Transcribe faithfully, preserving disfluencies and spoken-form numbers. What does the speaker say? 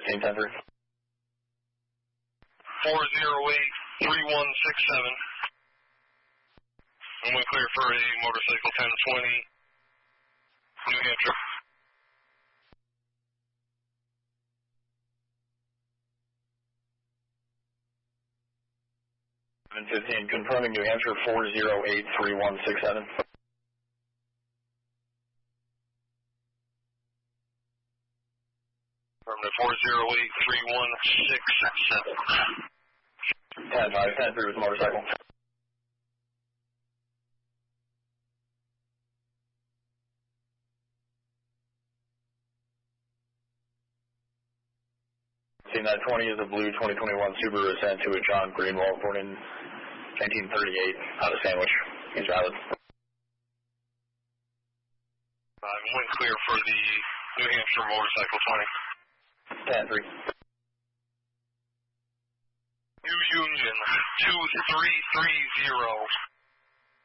Team ten three. four zero eight three one six seven. I'm going to clear for a motorcycle ten twenty, New Hampshire. seven fifteen, confirming New Hampshire four zero eight three one six seven. From the four zero eight three one six seven. ten five, ten three with the motorcycle. Team nine twenty is a blue twenty twenty-one Subaru Ascent to a John Greenwald, born in nineteen thirty-eight, out of Sandwich. He's valid. I'm wind clear for the New Hampshire motorcycle twenty. ten three. New Union two three three zero.